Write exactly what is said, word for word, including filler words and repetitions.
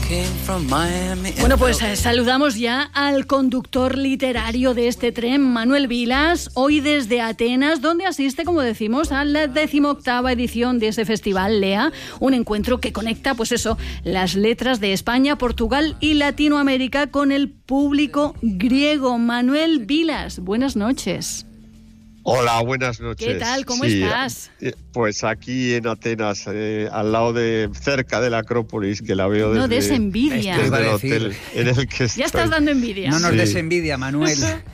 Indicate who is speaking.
Speaker 1: Bueno, pues eh, saludamos ya al conductor literario de este tren, Manuel Vilas, hoy desde Atenas, donde asiste, como decimos, a la decimoctava edición de ese festival Lea, un encuentro que conecta, pues eso, las letras de España, Portugal y Latinoamérica con el público griego. Manuel Vilas, buenas noches.
Speaker 2: Hola, buenas noches.
Speaker 1: ¿Qué tal? ¿Cómo
Speaker 2: sí,
Speaker 1: estás?
Speaker 2: Pues aquí en Atenas, eh, al lado de, cerca de la Acrópolis, que la veo desde,
Speaker 1: no des envidia.
Speaker 2: desde el hotel en el que estoy.
Speaker 1: Ya estás dando envidia.
Speaker 3: No nos
Speaker 2: Sí.
Speaker 3: des envidia, Manuel.